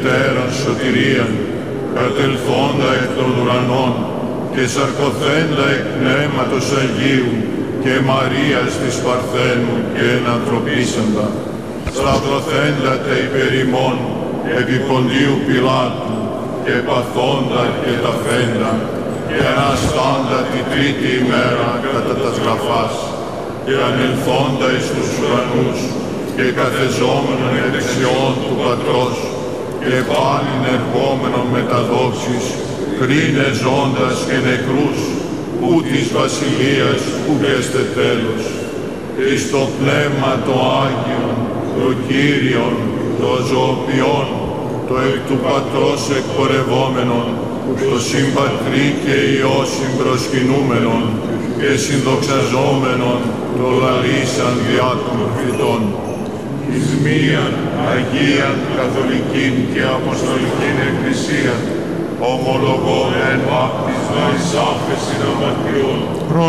Τέραν σωτηρίαν, κατελθόντα εκ των ουρανών και σαρκωθέντα εκ πνεύματος Αγίου και Μαρίας της Παρθένου και ενανθρωπίσαντα, σταυρωθέντα τε υπερ ημών επί Ποντίου Πιλάτου και παθόντα και ταφέντα και αναστάντα τη τρίτη ημέρα κατά τας γραφάς και ανελθόντα εις τους ουρανούς και καθεζόμενον εκ δεξιών του Πατρός και πάλιν ερχόμενον με τα δόξης, κρίνε ζώντας και νεκρούς, ου της βασιλείας ου γέστε τέλος. Εις το Πνεύμα το Άγιον, το Κύριον, το ζωοποιόν, το εκ του Πατρός εκπορευόμενον, το συμπατρί και Υιό συμπροσκυνούμενον και συνδοξαζόμενον, το λαλήσαν διά των προφητών. Εις μίαν Αγίαν Καθολικήν και Αποστολικήν Εκκλησίαν, ομολογώ εν βάπτισμα εις άφεσιν αμαρτιών,